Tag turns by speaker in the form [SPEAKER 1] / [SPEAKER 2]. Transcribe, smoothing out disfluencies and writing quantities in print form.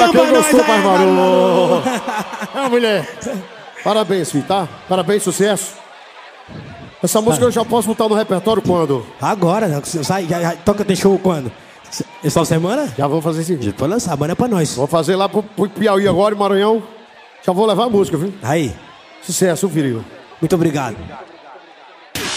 [SPEAKER 1] pra quem gostou,
[SPEAKER 2] aí,
[SPEAKER 1] barulho. É, mulher. Parabéns, filho, tá? Parabéns, sucesso. Essa música eu já posso botar no repertório quando?
[SPEAKER 2] Agora, sai, toca, tem show quando? Essa semana?
[SPEAKER 1] Já vou fazer esse vídeo.
[SPEAKER 2] Pode lançar, a banda é pra nós.
[SPEAKER 1] Vou fazer lá pro Piauí agora, Maranhão. Já vou levar a música, viu?
[SPEAKER 2] Aí,
[SPEAKER 1] Sucesso, filho.
[SPEAKER 2] muito obrigado.